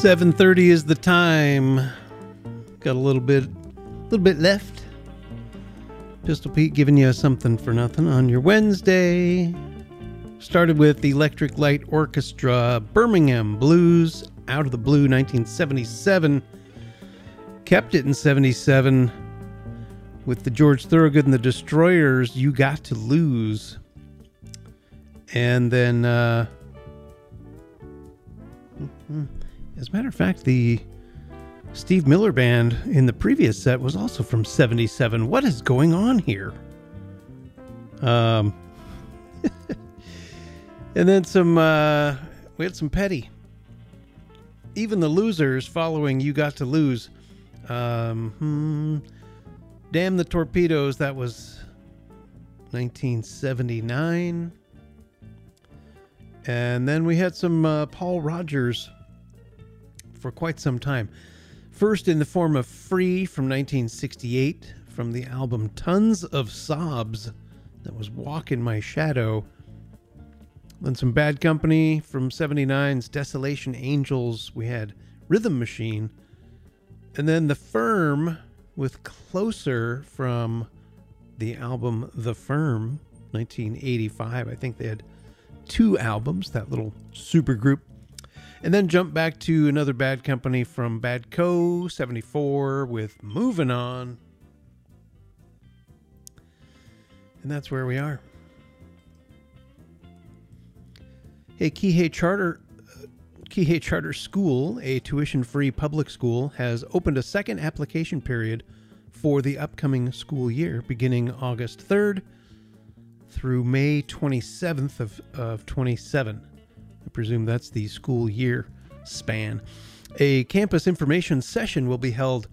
7:30 is the time. Got a little bit left. Pistol Pete giving you something for nothing on your Wednesday. Started with the Electric Light Orchestra, Birmingham Blues, Out of the Blue, 1977. Kept it in 77 with the George Thorogood and the Destroyers, You Got to Lose. And then, as a matter of fact, the Steve Miller Band in the previous set was also from 77. What is going on here? And then we had some Petty. Even the Losers following You Got to Lose. Damn the Torpedoes, that was 1979. And then we had some Paul Rogers for quite some time. First in the form of Free from 1968 from the album Tons of Sobs. That was Walk in My Shadow. Then some Bad Company from 79's Desolation Angels. We had Rhythm Machine. And then The Firm with Closer from the album The Firm, 1985. I think they had 2 albums, that little super group. And then jump back to another Bad Company from Bad Co. 74 with Moving On. And that's where we are. Hey, Kihei Charter School, a tuition-free public school, has opened a second application period for the upcoming school year, beginning August 3rd through May 27th of 27. I presume that's the school year span. A campus information session will be held.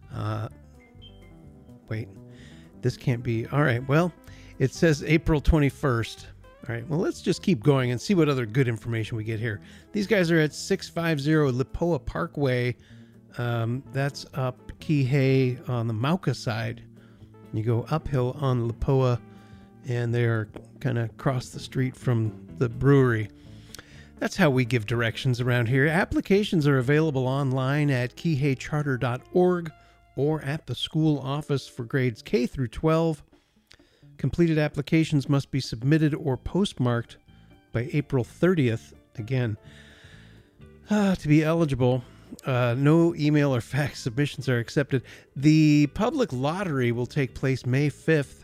Wait, this can't be. All right, well, it says April 21st. All right, well, let's just keep going and see what other good information we get here. These guys are at 650 Lipoa Parkway. That's up Kihei on the Mauka side. You go uphill on Lipoa, and they're kind of across the street from the brewery. That's how we give directions around here. Applications are available online at kiheicharter.org or at the school office for grades K through 12. Completed applications must be submitted or postmarked by April 30th. Again, to be eligible, no email or fax submissions are accepted. The public lottery will take place May 5th.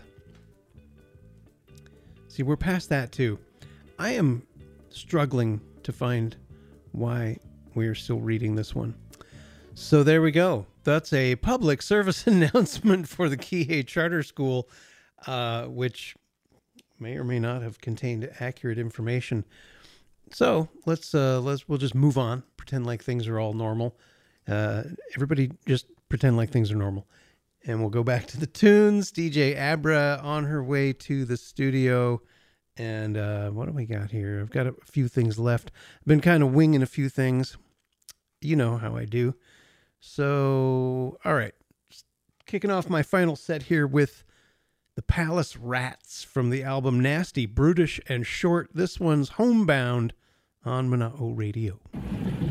See, we're past that too. I am struggling to find why we are still reading this one. So there we go. That's a public service announcement for the Kihei Charter School, which may or may not have contained accurate information. So we'll just move on. Pretend like things are all normal. Everybody just pretend like things are normal. And we'll go back to the tunes. DJ Abra on her way to the studio. And what do we got here? I've got a few things left. I've been kind of winging a few things. You know how I do. So, all right. Kicking off my final set here with the Palace Rats from the album Nasty, Brutish, and Short. This one's Homebound on Mana'o Radio.